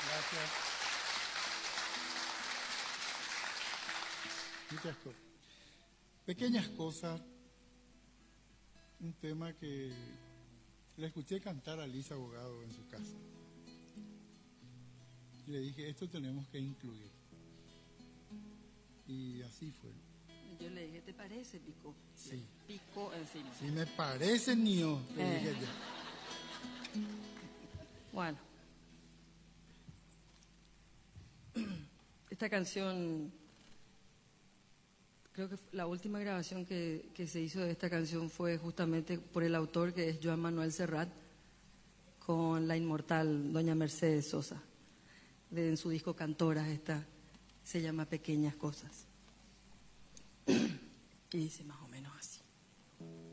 Gracias. Muchas cosas. Pequeñas cosas. Un tema que le escuché cantar a Lisa Abogado en su casa. Y le dije, esto tenemos que incluir. Y así fue. Yo le dije, ¿te parece, Pico? Sí. Pico encima. Si me parece mío, le dije yo. Bueno. Esta canción, creo que la última grabación que se hizo de esta canción fue justamente por el autor, que es Joan Manuel Serrat, con la inmortal doña Mercedes Sosa. En su disco Cantoras esta se llama Pequeñas Cosas. Y dice más o menos.